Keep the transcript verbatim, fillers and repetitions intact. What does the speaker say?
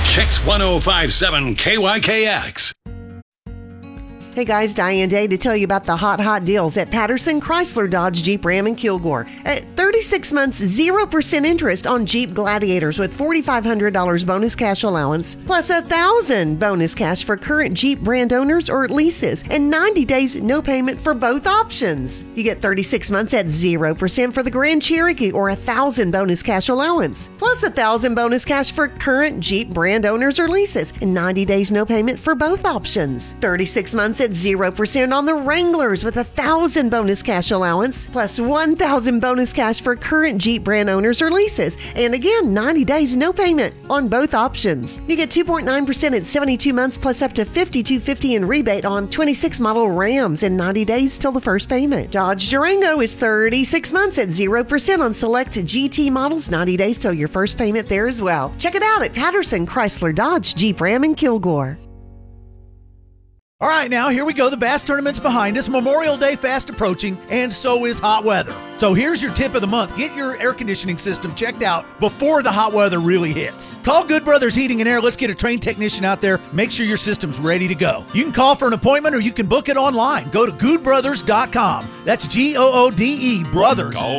Kicks one oh five point seven K Y K X. Hey guys, Diane Day to tell you about the hot, hot deals at Patterson Chrysler Dodge Jeep Ram in Kilgore. At thirty-six months, zero percent interest on Jeep Gladiators with four thousand five hundred dollars bonus cash allowance, plus one thousand dollars bonus cash for current Jeep brand owners or leases, and ninety days no payment for both options. You get thirty-six months at zero percent for the Grand Cherokee or one thousand dollars bonus cash allowance, plus one thousand dollars bonus cash for current Jeep brand owners or leases, and ninety days no payment for both options. thirty-six months at zero percent on the Wranglers with a one thousand dollars bonus cash allowance, plus one thousand dollars bonus cash for current Jeep brand owners or leases, and again, ninety days no payment on both options. You get two point nine percent at seventy-two months plus up to five thousand two hundred fifty dollars in rebate on twenty-six model Rams in ninety days till the first payment. Dodge Durango is thirty-six months at zero percent on select G T models, ninety days till your first payment there as well. Check it out at Patterson Chrysler Dodge Jeep Ram in Kilgore. All right, now here we go. The bass tournament's behind us. Memorial Day fast approaching, and so is hot weather. So here's your tip of the month. Get your air conditioning system checked out before the hot weather really hits. Call Good Brothers Heating and Air. Let's get a trained technician out there. Make sure your system's ready to go. You can call for an appointment or you can book it online. Go to good brothers dot com. That's G O O D E brothers